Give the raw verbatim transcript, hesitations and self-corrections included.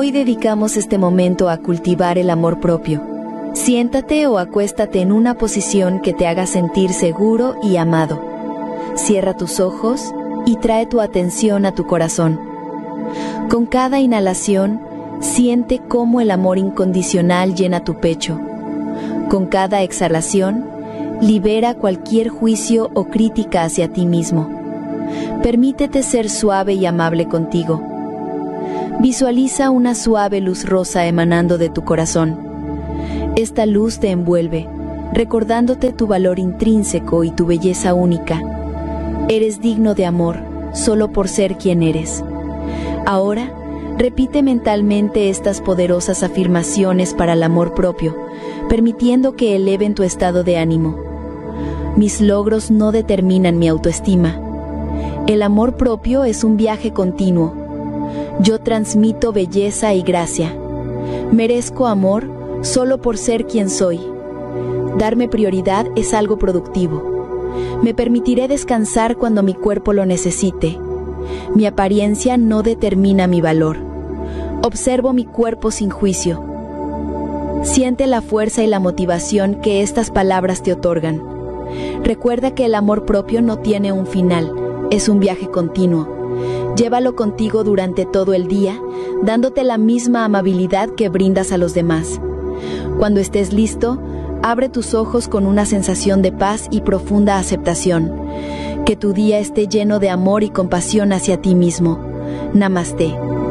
Hoy dedicamos este momento a cultivar el amor propio. Siéntate o acuéstate en una posición que te haga sentir seguro y amado. Cierra tus ojos y trae tu atención a tu corazón. Con cada inhalación, siente cómo el amor incondicional llena tu pecho. Con cada exhalación, libera cualquier juicio o crítica hacia ti mismo. Permítete ser suave y amable contigo. Visualiza una suave luz rosa emanando de tu corazón. Esta luz te envuelve, recordándote tu valor intrínseco y tu belleza única. Eres digno de amor, solo por ser quien eres. Ahora, repite mentalmente estas poderosas afirmaciones para el amor propio, permitiendo que eleven tu estado de ánimo. Mis logros no determinan mi autoestima. El amor propio es un viaje continuo. Yo transmito belleza y gracia. Merezco amor solo por ser quien soy. Darme prioridad es algo productivo. Me permitiré descansar cuando mi cuerpo lo necesite. Mi apariencia no determina mi valor. Observo mi cuerpo sin juicio. Siente la fuerza y la motivación que estas palabras te otorgan. Recuerda que el amor propio no tiene un final, es un viaje continuo. Llévalo contigo durante todo el día, dándote la misma amabilidad que brindas a los demás. Cuando estés listo, abre tus ojos con una sensación de paz y profunda aceptación. Que tu día esté lleno de amor y compasión hacia ti mismo. Namaste.